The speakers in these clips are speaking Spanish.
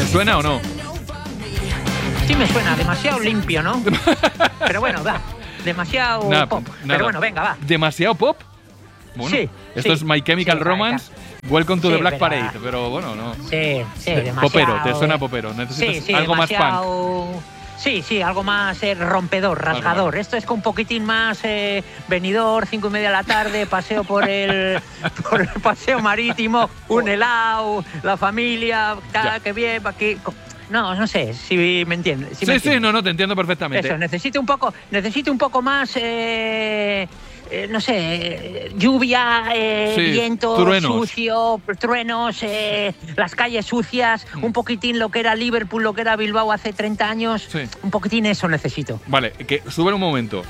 suena o no? Sí me suena, demasiado limpio, ¿no? Pero bueno, va, demasiado pop. Pero bueno, venga, va. ¿Demasiado pop? Bueno, sí. Esto es My Chemical Romance, Welcome to the Black Parade, pero bueno, no. Sí, demasiado. Popero, te suena popero. Necesitas algo más punk. Sí, algo más rompedor, rasgador. Esto es con un poquitín más venidor, 5:30 de la tarde, paseo por el paseo marítimo, un helado, la familia, qué bien, aquí. No sé si me entiendes. Sí, no, te entiendo perfectamente. Eso, necesito un poco más, no sé, lluvia, viento, truenos. sucio, truenos, las calles sucias, un poquitín lo que era Liverpool, lo que era Bilbao hace 30 años, un poquitín eso necesito. Vale, que sube un momento.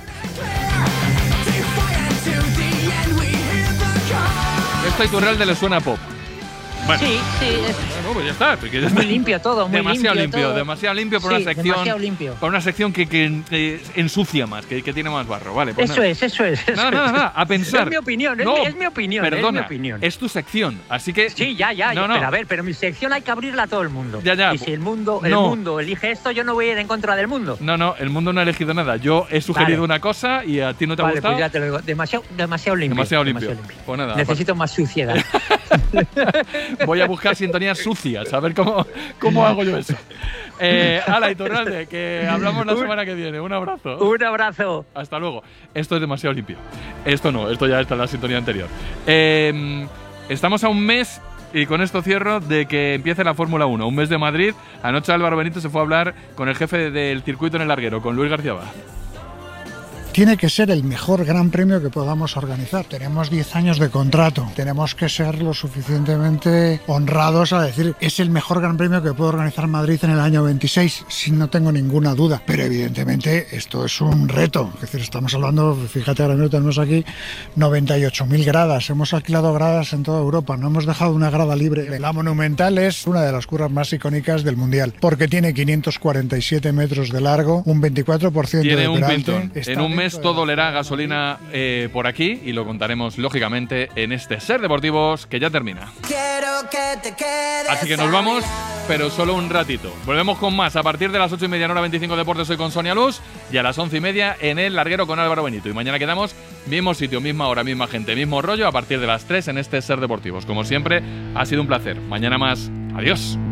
Esto a Iturralde le suena pop. Bueno. Sí. Bueno, pues ya está. Muy limpio todo, muy demasiado limpio. todo. Demasiado limpio por una sección. Demasiado limpio. Por una sección que ensucia más, que tiene más barro. Vale, pues eso es. Nada, a pensar. Es mi opinión, es mi opinión. Perdona, es mi opinión. Es tu sección, así que. Sí, ya. Pero mi sección hay que abrirla a todo el mundo. Ya. Y si el mundo elige esto, yo no voy a ir en contra del mundo. No, el mundo no ha elegido nada. Yo he sugerido una cosa y a ti no te ha gustado. Pues ya te lo digo. Demasiado limpio. Demasiado limpio. Pues nada. Necesito más suciedad. Voy a buscar sintonías sucias, a ver cómo hago yo eso. Hala, Iturralde, que hablamos la semana que viene. Un abrazo. Un abrazo. Hasta luego. Esto es demasiado limpio. Esto ya está en la sintonía anterior. Estamos a un mes, y con esto cierro, de que empiece la Fórmula 1. Un mes de Madrid. Anoche Álvaro Benito se fue a hablar con el jefe del circuito en el larguero, con Luis García Bá. Tiene que ser el mejor gran premio que podamos organizar. Tenemos 10 años de contrato. Tenemos que ser lo suficientemente honrados a decir es el mejor gran premio que puede organizar Madrid en el año 26, si no tengo ninguna duda. Pero evidentemente esto es un reto. Es decir, estamos hablando, fíjate, ahora mismo tenemos aquí 98.000 gradas. Hemos alquilado gradas en toda Europa. No hemos dejado una grada libre. La Monumental es una de las curvas más icónicas del Mundial, porque tiene 547 metros de largo, un 24% tiene de un peralte. pintón. En un mes todo olerá gasolina por aquí y lo contaremos lógicamente en este Ser Deportivos que ya termina. Así que nos vamos, pero solo un ratito. Volvemos con más a partir de las 8:30 en Hora 25 Deportes. Hoy con Sonia Luz y a las 11:30 en el larguero con Álvaro Benito. Y mañana quedamos mismo sitio, misma hora, misma gente, mismo rollo a partir de las 3 en este Ser Deportivos. Como siempre, ha sido un placer. Mañana más. Adiós.